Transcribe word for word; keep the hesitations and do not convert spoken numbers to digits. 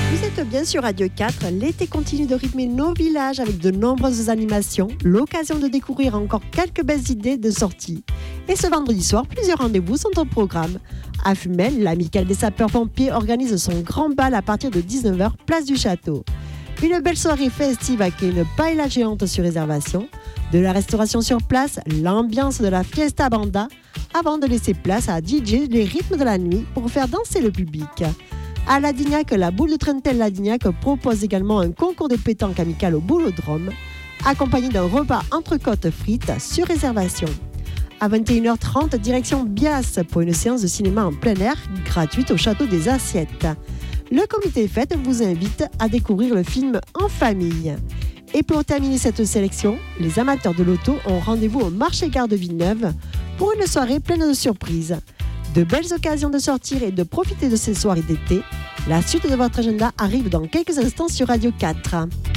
Vous êtes bien sur Radio quatre, l'été continue de rythmer nos villages avec de nombreuses animations, l'occasion de découvrir encore quelques belles idées de sortie. Et ce vendredi soir, plusieurs rendez-vous sont au programme. À Fumel, l'Amicale des sapeurs-pompiers organise son grand bal à partir de dix-neuf heures, place du Château. Une belle soirée festive avec une paella géante sur réservation, de la restauration sur place, l'ambiance de la Fiesta Banda, avant de laisser place à D J les rythmes de la nuit pour faire danser le public. À Ladignac, la boule de Trentel Ladignac propose également un concours de pétanque amical au Boulodrome, accompagné d'un repas entrecôte frites sur réservation. À vingt et une heures trente, direction Bias pour une séance de cinéma en plein air gratuite au Château des Assiettes. Le comité fête vous invite à découvrir le film en famille. Et pour terminer cette sélection, les amateurs de l'auto ont rendez-vous au marché-gare de Villeneuve pour une soirée pleine de surprises. De belles occasions de sortir et de profiter de ces soirées d'été. La suite de votre agenda arrive dans quelques instants sur Radio quatre.